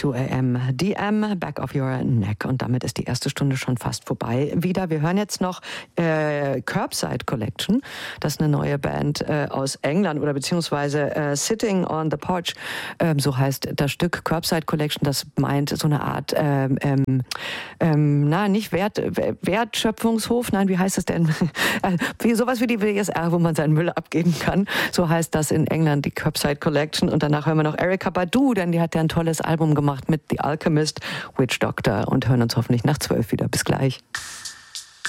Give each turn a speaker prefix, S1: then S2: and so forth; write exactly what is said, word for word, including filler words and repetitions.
S1: two a.m. D M, Back of Your Neck. Und damit ist die erste Stunde schon fast vorbei. Wieder, wir hören jetzt noch äh, Curbside Collection. Das ist eine neue Band äh, aus England oder beziehungsweise äh, Sitting on the Porch. Ähm, so heißt das Stück Curbside Collection. Das meint so eine Art, ähm, ähm, ähm, na, nicht Wert, Wertschöpfungshof. Nein, wie heißt das denn? wie, sowas wie die W S R, wo man seinen Müll abgeben kann. So heißt das in England, die Curbside Collection. Und danach hören wir noch Erykah Badu, denn die hat ja ein tolles Album gemacht mit The Alchemist, Witch Doctor und hören uns hoffentlich nach zwölf wieder. Bis gleich.